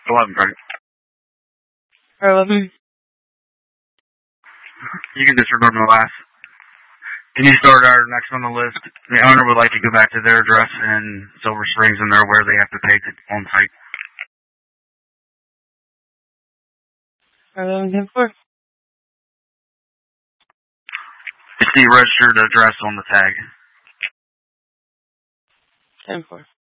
11, Target. 11. You can disregard my last. Can you start our next on the list? The owner would like to go back to their address in Silver Springs, and they're aware they have to pay on site. 11-10-4. It's the registered address on the tag. 10-4.